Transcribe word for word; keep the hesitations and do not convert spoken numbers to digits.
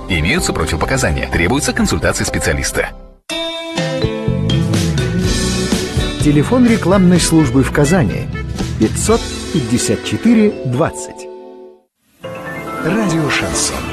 Имеются противопоказания. Требуется консультация специалиста. Телефон рекламной службы в Казани пятьсот пятьдесят четыре двадцать. Радио «Шансон».